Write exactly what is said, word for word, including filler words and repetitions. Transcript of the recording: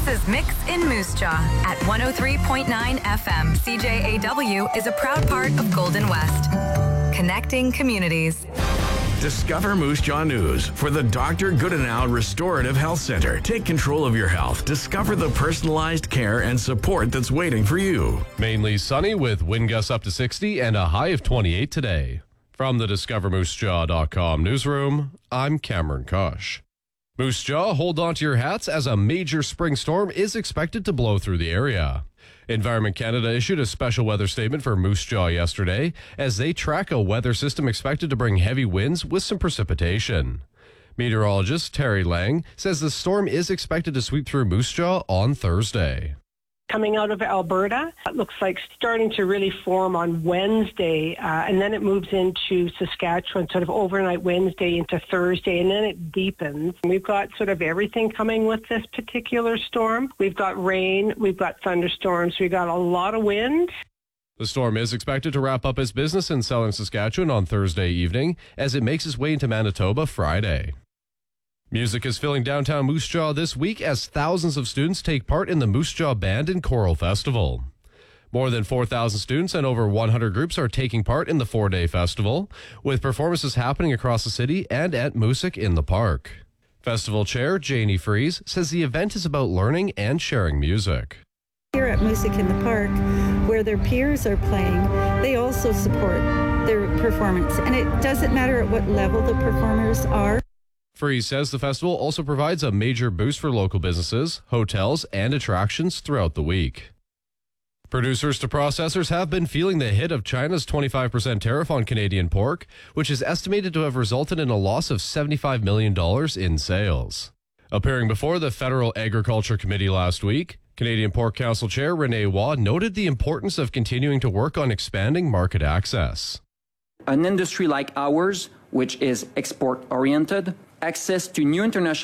This is Mix in Moose Jaw at one oh three point nine F M. C J A W is a proud part of Golden West. Connecting communities. Discover Moose Jaw News for the Doctor Goodenow Restorative Health Center. Take control of your health. Discover the personalized care and support that's waiting for you. Mainly sunny with wind gusts up to sixty and a high of twenty-eight today. From the discover moose jaw dot com newsroom, I'm Cameron Kosh. Moose Jaw, hold on to your hats as a major spring storm is expected to blow through the area. Environment Canada issued a special weather statement for Moose Jaw yesterday as they track a weather system expected to bring heavy winds with some precipitation. Meteorologist Terry Lang says the storm is expected to sweep through Moose Jaw on Thursday. Coming out of Alberta, it looks like starting to really form on Wednesday, uh, and then it moves into Saskatchewan sort of overnight Wednesday into Thursday, and then it deepens. We've got sort of everything coming with this particular storm. We've got rain, we've got thunderstorms, we've got a lot of wind. The storm is expected to wrap up its business in southern Saskatchewan on Thursday evening as it makes its way into Manitoba Friday. Music is filling downtown Moose Jaw this week as thousands of students take part in the Moose Jaw Band and Choral Festival. More than four thousand students and over one hundred groups are taking part in the four-day festival, with performances happening across the city and at Moosic in the Park. Festival Chair Janie Fries says the event is about learning and sharing music. Here at Moosic in the Park, where their peers are playing, they also support their performance, and it doesn't matter at what level the performers are. Fries says the festival also provides a major boost for local businesses, hotels, and attractions throughout the week. Producers to processors have been feeling the hit of China's twenty-five percent tariff on Canadian pork, which is estimated to have resulted in a loss of seventy-five million dollars in sales. Appearing before the Federal Agriculture Committee last week, Canadian Pork Council Chair Renee Waugh noted the importance of continuing to work on expanding market access. An industry like ours, which is export-oriented, access to new international